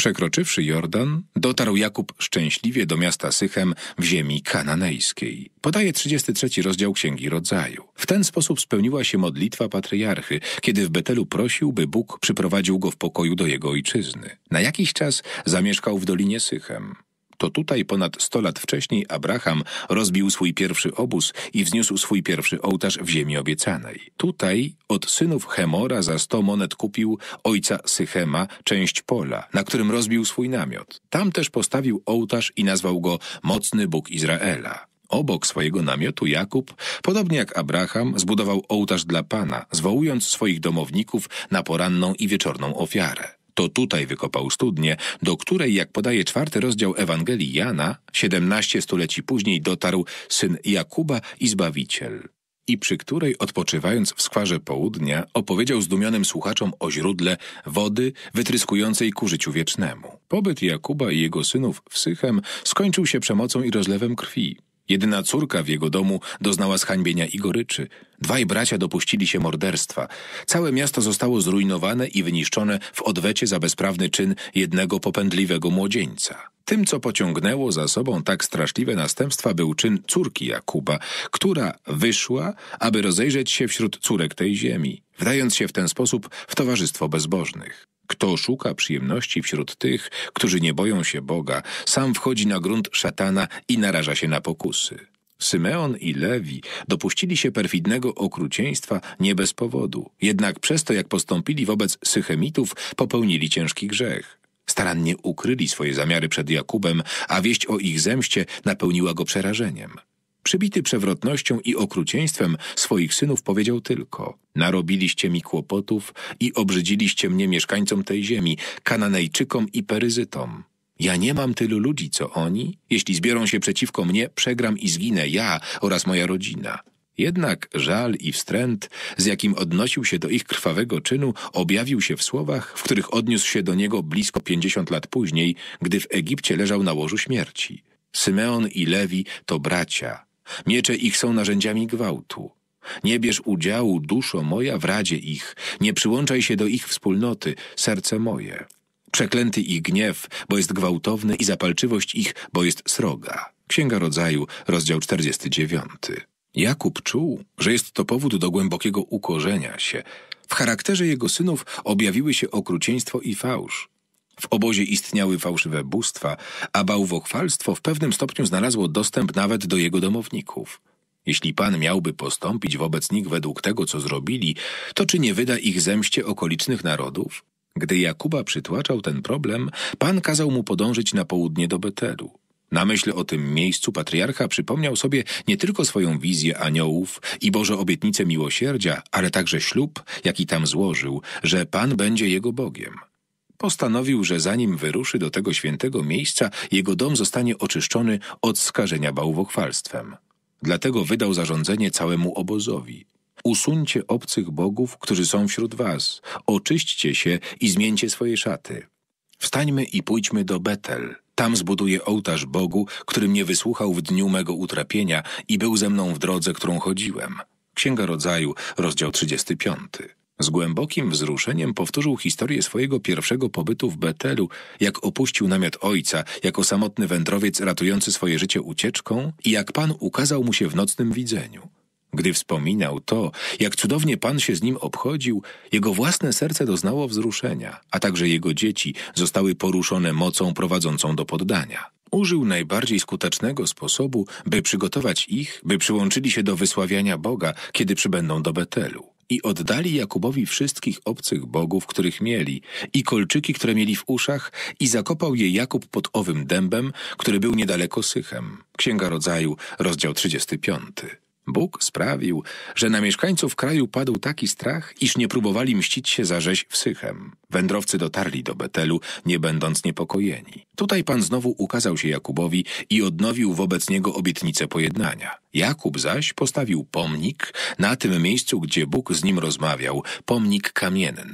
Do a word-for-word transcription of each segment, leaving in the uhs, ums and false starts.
Przekroczywszy Jordan, dotarł Jakub szczęśliwie do miasta Sychem w ziemi kananejskiej. Podaje trzydziesty trzeci rozdział Księgi Rodzaju. W ten sposób spełniła się modlitwa patriarchy, kiedy w Betelu prosił, by Bóg przyprowadził go w pokoju do jego ojczyzny. Na jakiś czas zamieszkał w Dolinie Sychem. To tutaj ponad sto lat wcześniej Abraham rozbił swój pierwszy obóz i wzniósł swój pierwszy ołtarz w ziemi obiecanej. Tutaj od synów Chemora za sto monet kupił ojca Sychema część pola, na którym rozbił swój namiot. Tam też postawił ołtarz i nazwał go Mocny Bóg Izraela. Obok swojego namiotu Jakub, podobnie jak Abraham, zbudował ołtarz dla Pana, zwołując swoich domowników na poranną i wieczorną ofiarę. To tutaj wykopał studnię, do której, jak podaje czwarty rozdział Ewangelii Jana, siedemnaście stuleci później dotarł syn Jakuba i Zbawiciel, i przy której, odpoczywając w skwarze południa, opowiedział zdumionym słuchaczom o źródle wody wytryskującej ku życiu wiecznemu. Pobyt Jakuba i jego synów w Sychem skończył się przemocą i rozlewem krwi. Jedyna córka w jego domu doznała zhańbienia i goryczy. Dwaj bracia dopuścili się morderstwa. Całe miasto zostało zrujnowane i wyniszczone w odwecie za bezprawny czyn jednego popędliwego młodzieńca. Tym, co pociągnęło za sobą tak straszliwe następstwa, był czyn córki Jakuba, która wyszła, aby rozejrzeć się wśród córek tej ziemi, wdając się w ten sposób w towarzystwo bezbożnych. Kto szuka przyjemności wśród tych, którzy nie boją się Boga, sam wchodzi na grunt szatana i naraża się na pokusy. Symeon i Lewi dopuścili się perfidnego okrucieństwa nie bez powodu, jednak przez to, jak postąpili wobec Sychemitów, popełnili ciężki grzech. Starannie ukryli swoje zamiary przed Jakubem, a wieść o ich zemście napełniła go przerażeniem. Przybity przewrotnością i okrucieństwem swoich synów powiedział tylko: narobiliście mi kłopotów i obrzydziliście mnie mieszkańcom tej ziemi, Kananejczykom i Peryzytom. Ja nie mam tylu ludzi, co oni. Jeśli zbiorą się przeciwko mnie, przegram i zginę ja oraz moja rodzina. Jednak żal i wstręt, z jakim odnosił się do ich krwawego czynu, objawił się w słowach, w których odniósł się do niego blisko pięćdziesiąt lat później, gdy w Egipcie leżał na łożu śmierci. Symeon i Lewi to bracia. Miecze ich są narzędziami gwałtu. Nie bierz udziału, duszo moja, w radzie ich. Nie przyłączaj się do ich wspólnoty, serce moje. Przeklęty ich gniew, bo jest gwałtowny, i zapalczywość ich, bo jest sroga. Księga Rodzaju, rozdział czterdziesty dziewiąty. Jakub czuł, że jest to powód do głębokiego ukorzenia się. W charakterze jego synów objawiły się okrucieństwo i fałsz. W obozie istniały fałszywe bóstwa, a bałwochwalstwo w pewnym stopniu znalazło dostęp nawet do jego domowników. Jeśli Pan miałby postąpić wobec nich według tego, co zrobili, to czy nie wyda ich zemście okolicznych narodów? Gdy Jakuba przytłaczał ten problem, Pan kazał mu podążyć na południe do Betelu. Na myśl o tym miejscu patriarcha przypomniał sobie nie tylko swoją wizję aniołów i Boże obietnice miłosierdzia, ale także ślub, jaki tam złożył, że Pan będzie jego Bogiem. Postanowił, że zanim wyruszy do tego świętego miejsca, jego dom zostanie oczyszczony od skażenia bałwochwalstwem. Dlatego wydał zarządzenie całemu obozowi: usuńcie obcych bogów, którzy są wśród was, oczyśćcie się i zmieńcie swoje szaty. Wstańmy i pójdźmy do Betel. Tam zbuduję ołtarz Bogu, który mnie wysłuchał w dniu mego utrapienia i był ze mną w drodze, którą chodziłem. Księga Rodzaju, rozdział trzydziesty piąty. Z głębokim wzruszeniem powtórzył historię swojego pierwszego pobytu w Betelu, jak opuścił namiot ojca jako samotny wędrowiec ratujący swoje życie ucieczką i jak Pan ukazał mu się w nocnym widzeniu. Gdy wspominał to, jak cudownie Pan się z nim obchodził, jego własne serce doznało wzruszenia, a także jego dzieci zostały poruszone mocą prowadzącą do poddania. Użył najbardziej skutecznego sposobu, by przygotować ich, by przyłączyli się do wysławiania Boga, kiedy przybędą do Betelu. I oddali Jakubowi wszystkich obcych bogów, których mieli, i kolczyki, które mieli w uszach, i zakopał je Jakub pod owym dębem, który był niedaleko Sychem. Księga Rodzaju, rozdział trzydziesty piąty. Bóg sprawił, że na mieszkańców kraju padł taki strach, iż nie próbowali mścić się za rzeź w Sychem. Wędrowcy dotarli do Betelu, nie będąc niepokojeni. Tutaj Pan znowu ukazał się Jakubowi i odnowił wobec niego obietnicę pojednania. Jakub zaś postawił pomnik na tym miejscu, gdzie Bóg z nim rozmawiał, pomnik kamienny.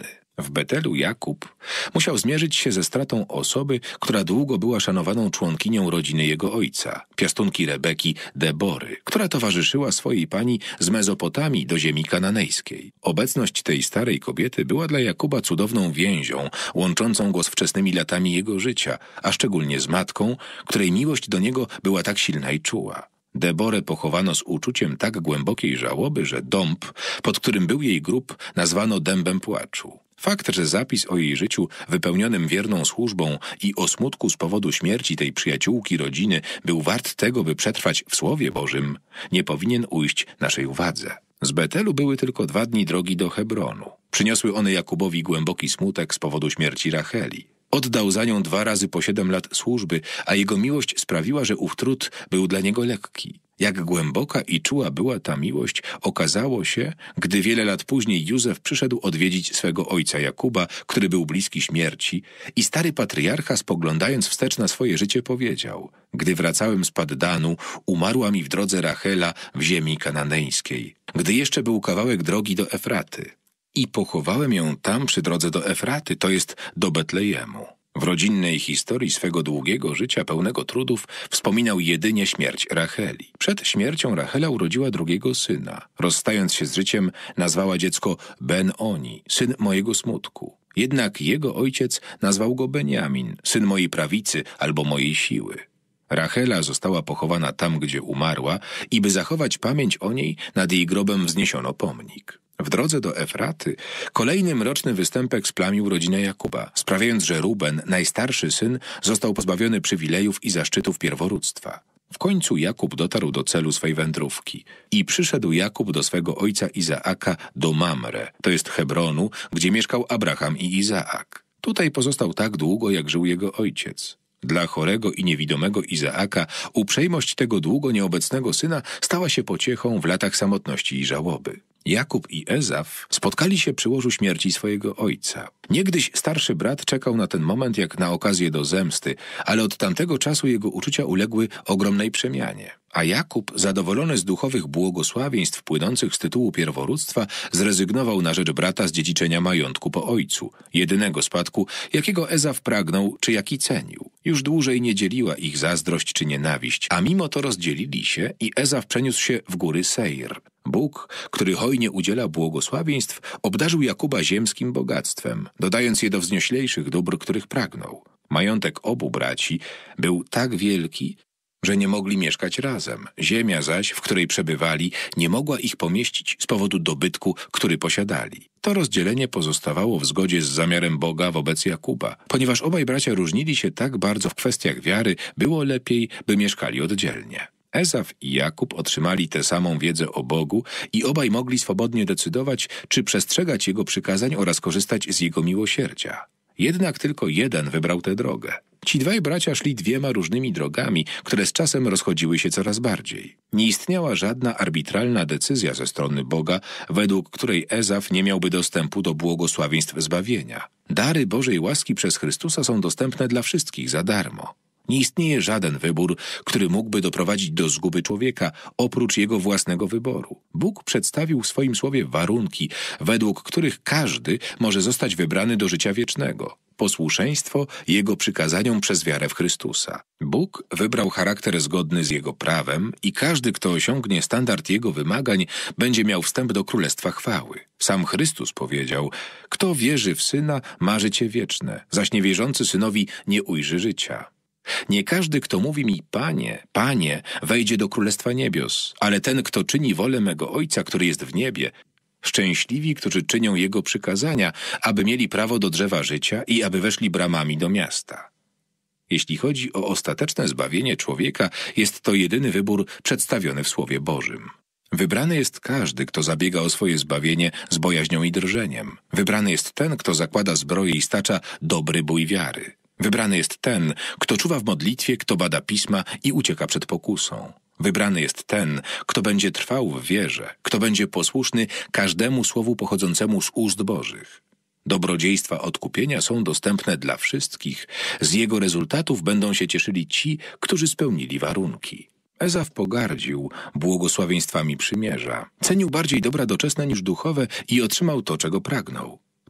W Betelu Jakub musiał zmierzyć się ze stratą osoby, która długo była szanowaną członkinią rodziny jego ojca, piastunki Rebeki, Debory, która towarzyszyła swojej pani z Mezopotamii do ziemi kananejskiej. Obecność tej starej kobiety była dla Jakuba cudowną więzią, łączącą go z wczesnymi latami jego życia, a szczególnie z matką, której miłość do niego była tak silna i czuła. Deborę pochowano z uczuciem tak głębokiej żałoby, że dąb, pod którym był jej grób, nazwano dębem płaczu. Fakt, że zapis o jej życiu wypełnionym wierną służbą i o smutku z powodu śmierci tej przyjaciółki rodziny był wart tego, by przetrwać w Słowie Bożym, nie powinien ujść naszej uwadze. Z Betelu były tylko dwa dni drogi do Hebronu. Przyniosły one Jakubowi głęboki smutek z powodu śmierci Racheli. Oddał za nią dwa razy po siedem lat służby, a jego miłość sprawiła, że ów trud był dla niego lekki. Jak głęboka i czuła była ta miłość, okazało się, gdy wiele lat później Józef przyszedł odwiedzić swego ojca Jakuba, który był bliski śmierci, i stary patriarcha, spoglądając wstecz na swoje życie, powiedział: gdy wracałem z Paddanu, umarła mi w drodze Rachela w ziemi kananejskiej, gdy jeszcze był kawałek drogi do Efraty. I pochowałem ją tam przy drodze do Efraty, to jest do Betlejemu. W rodzinnej historii swego długiego życia pełnego trudów wspominał jedynie śmierć Racheli. Przed śmiercią Rachela urodziła drugiego syna. Rozstając się z życiem, nazwała dziecko Ben-Oni, syn mojego smutku. Jednak jego ojciec nazwał go Beniamin, syn mojej prawicy albo mojej siły. Rachela została pochowana tam, gdzie umarła, i by zachować pamięć o niej, nad jej grobem wzniesiono pomnik. W drodze do Efraty kolejny mroczny występek splamił rodzinę Jakuba, sprawiając, że Ruben, najstarszy syn, został pozbawiony przywilejów i zaszczytów pierworództwa. W końcu Jakub dotarł do celu swej wędrówki i przyszedł Jakub do swego ojca Izaaka do Mamre, to jest Hebronu, gdzie mieszkał Abraham i Izaak. Tutaj pozostał tak długo, jak żył jego ojciec. Dla chorego i niewidomego Izaaka uprzejmość tego długo nieobecnego syna stała się pociechą w latach samotności i żałoby. Jakub i Ezaf spotkali się przy łożu śmierci swojego ojca. Niegdyś starszy brat czekał na ten moment jak na okazję do zemsty, ale od tamtego czasu jego uczucia uległy ogromnej przemianie. A Jakub, zadowolony z duchowych błogosławieństw płynących z tytułu pierworództwa, zrezygnował na rzecz brata z dziedziczenia majątku po ojcu, jedynego spadku, jakiego Ezaf pragnął czy jaki cenił. Już dłużej nie dzieliła ich zazdrość czy nienawiść, a mimo to rozdzielili się i Ezaf przeniósł się w góry Seir. Bóg, który hojnie udziela błogosławieństw, obdarzył Jakuba ziemskim bogactwem, dodając je do wznioślejszych dóbr, których pragnął. Majątek obu braci był tak wielki, że nie mogli mieszkać razem. Ziemia zaś, w której przebywali, nie mogła ich pomieścić z powodu dobytku, który posiadali. To rozdzielenie pozostawało w zgodzie z zamiarem Boga wobec Jakuba. Ponieważ obaj bracia różnili się tak bardzo w kwestiach wiary, było lepiej, by mieszkali oddzielnie. Ezaf i Jakub otrzymali tę samą wiedzę o Bogu i obaj mogli swobodnie decydować, czy przestrzegać Jego przykazań oraz korzystać z Jego miłosierdzia. Jednak tylko jeden wybrał tę drogę. Ci dwaj bracia szli dwiema różnymi drogami, które z czasem rozchodziły się coraz bardziej. Nie istniała żadna arbitralna decyzja ze strony Boga, według której Ezaf nie miałby dostępu do błogosławieństw zbawienia. Dary Bożej łaski przez Chrystusa są dostępne dla wszystkich za darmo. Nie istnieje żaden wybór, który mógłby doprowadzić do zguby człowieka, oprócz jego własnego wyboru. Bóg przedstawił w swoim słowie warunki, według których każdy może zostać wybrany do życia wiecznego. Posłuszeństwo Jego przykazaniom przez wiarę w Chrystusa. Bóg wybrał charakter zgodny z Jego prawem i każdy, kto osiągnie standard Jego wymagań, będzie miał wstęp do Królestwa Chwały. Sam Chrystus powiedział: kto wierzy w Syna, ma życie wieczne, zaś niewierzący Synowi nie ujrzy życia. Nie każdy, kto mówi mi Panie, Panie, wejdzie do Królestwa Niebios, ale ten, kto czyni wolę mego Ojca, który jest w niebie. Szczęśliwi, którzy czynią Jego przykazania, aby mieli prawo do drzewa życia i aby weszli bramami do miasta. Jeśli chodzi o ostateczne zbawienie człowieka, jest to jedyny wybór przedstawiony w Słowie Bożym. Wybrany jest każdy, kto zabiega o swoje zbawienie z bojaźnią i drżeniem. Wybrany jest ten, kto zakłada zbroję i stacza dobry bój wiary. Wybrany jest ten, kto czuwa w modlitwie, kto bada pisma i ucieka przed pokusą. Wybrany jest ten, kto będzie trwał w wierze, kto będzie posłuszny każdemu słowu pochodzącemu z ust Bożych. Dobrodziejstwa odkupienia są dostępne dla wszystkich. Z jego rezultatów będą się cieszyli ci, którzy spełnili warunki. Ezaf pogardził błogosławieństwami przymierza. Cenił bardziej dobra doczesne niż duchowe i otrzymał to, czego pragnął.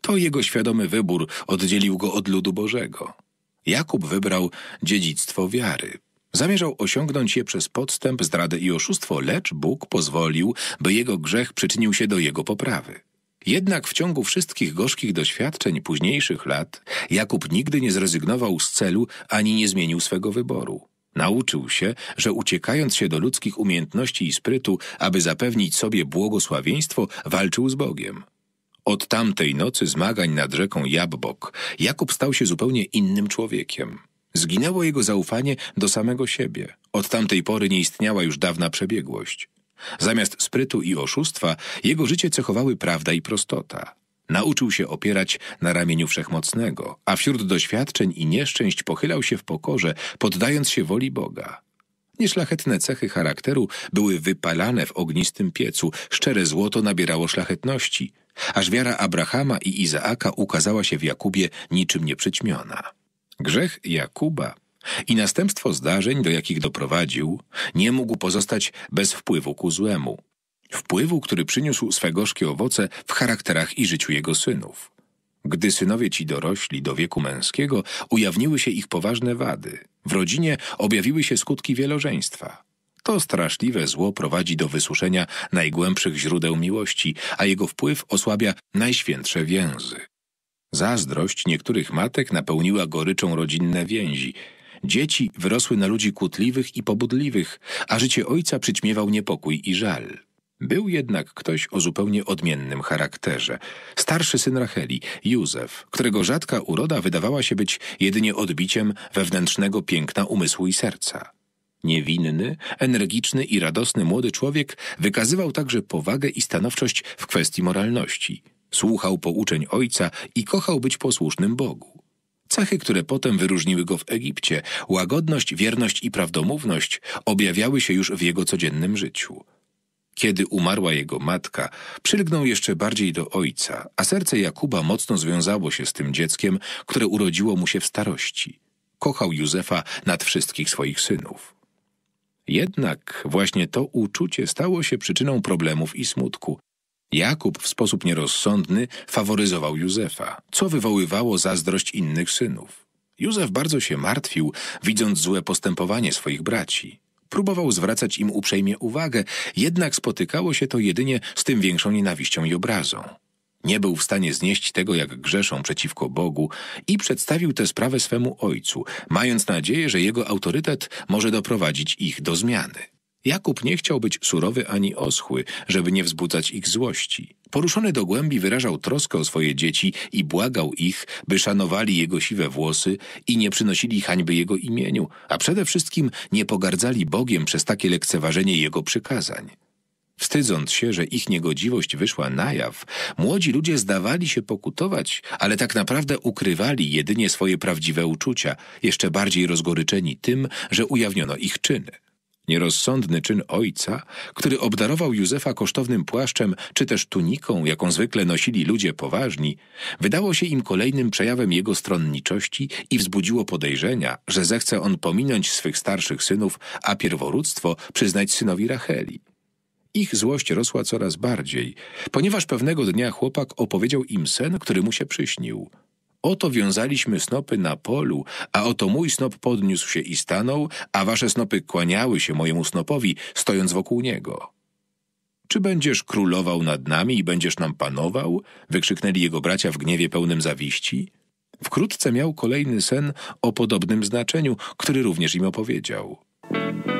To jego świadomy wybór oddzielił go od ludu Bożego. Jakub wybrał dziedzictwo wiary. Zamierzał osiągnąć je przez podstęp, zdradę i oszustwo, lecz Bóg pozwolił, by jego grzech przyczynił się do jego poprawy. Jednak w ciągu wszystkich gorzkich doświadczeń późniejszych lat Jakub nigdy nie zrezygnował z celu ani nie zmienił swego wyboru. Nauczył się, że uciekając się do ludzkich umiejętności i sprytu, aby zapewnić sobie błogosławieństwo, walczył z Bogiem. Od tamtej nocy zmagań nad rzeką Jabbok Jakub stał się zupełnie innym człowiekiem. Zginęło jego zaufanie do samego siebie. Od tamtej pory nie istniała już dawna przebiegłość. Zamiast sprytu i oszustwa, jego życie cechowały prawda i prostota. Nauczył się opierać na ramieniu Wszechmocnego, a wśród doświadczeń i nieszczęść pochylał się w pokorze, poddając się woli Boga. Nieszlachetne cechy charakteru były wypalane w ognistym piecu, szczere złoto nabierało szlachetności, aż wiara Abrahama i Izaaka ukazała się w Jakubie niczym nieprzyćmiona. Grzech Jakuba i następstwo zdarzeń, do jakich doprowadził, nie mógł pozostać bez wpływu ku złemu. Wpływu, który przyniósł swe gorzkie owoce w charakterach i życiu jego synów. Gdy synowie ci dorośli do wieku męskiego, ujawniły się ich poważne wady. W rodzinie objawiły się skutki wielożeństwa. To straszliwe zło prowadzi do wysuszenia najgłębszych źródeł miłości, a jego wpływ osłabia najświętsze więzy. Zazdrość niektórych matek napełniła goryczą rodzinne więzi. Dzieci wyrosły na ludzi kłótliwych i pobudliwych, a życie ojca przyćmiewał niepokój i żal. Był jednak ktoś o zupełnie odmiennym charakterze. Starszy syn Racheli, Józef, którego rzadka uroda wydawała się być jedynie odbiciem wewnętrznego piękna umysłu i serca. Niewinny, energiczny i radosny młody człowiek wykazywał także powagę i stanowczość w kwestii moralności. Słuchał pouczeń ojca i kochał być posłusznym Bogu. Cechy, które potem wyróżniły go w Egipcie, łagodność, wierność i prawdomówność, objawiały się już w jego codziennym życiu. Kiedy umarła jego matka, przylgnął jeszcze bardziej do ojca, a serce Jakuba mocno związało się z tym dzieckiem, które urodziło mu się w starości. Kochał Józefa nad wszystkich swoich synów. Jednak właśnie to uczucie stało się przyczyną problemów i smutku. Jakub w sposób nierozsądny faworyzował Józefa, co wywoływało zazdrość innych synów. Józef bardzo się martwił, widząc złe postępowanie swoich braci. Próbował zwracać im uprzejmie uwagę, jednak spotykało się to jedynie z tym większą nienawiścią i obrazą. Nie był w stanie znieść tego, jak grzeszą przeciwko Bogu i przedstawił tę sprawę swemu ojcu, mając nadzieję, że jego autorytet może doprowadzić ich do zmiany. Jakub nie chciał być surowy ani oschły, żeby nie wzbudzać ich złości. Poruszony do głębi wyrażał troskę o swoje dzieci i błagał ich, by szanowali jego siwe włosy i nie przynosili hańby jego imieniu, a przede wszystkim nie pogardzali Bogiem przez takie lekceważenie jego przykazań. Wstydząc się, że ich niegodziwość wyszła na jaw, młodzi ludzie zdawali się pokutować, ale tak naprawdę ukrywali jedynie swoje prawdziwe uczucia, jeszcze bardziej rozgoryczeni tym, że ujawniono ich czyny. Nierozsądny czyn ojca, który obdarował Józefa kosztownym płaszczem czy też tuniką, jaką zwykle nosili ludzie poważni, wydało się im kolejnym przejawem jego stronniczości i wzbudziło podejrzenia, że zechce on pominąć swych starszych synów, a pierworództwo przyznać synowi Racheli. Ich złość rosła coraz bardziej, ponieważ pewnego dnia chłopak opowiedział im sen, który mu się przyśnił. Oto wiązaliśmy snopy na polu, a oto mój snop podniósł się i stanął, a wasze snopy kłaniały się mojemu snopowi, stojąc wokół niego. Czy będziesz królował nad nami i będziesz nam panował? Wykrzyknęli jego bracia w gniewie pełnym zawiści. Wkrótce miał kolejny sen o podobnym znaczeniu, który również im opowiedział.